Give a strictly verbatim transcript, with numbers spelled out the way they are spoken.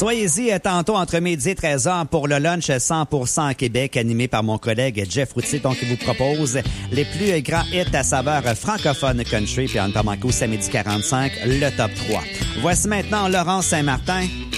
Soyez-y tantôt entre midi et treize heures pour le lunch cent pour cent Québec animé par mon collègue Jeff Routier, donc qui vous propose les plus grands hits à saveur francophone country, puis en ne pas manquer au samedi quarante-cinq, le top trois. Voici maintenant Laurence Saint-Martin.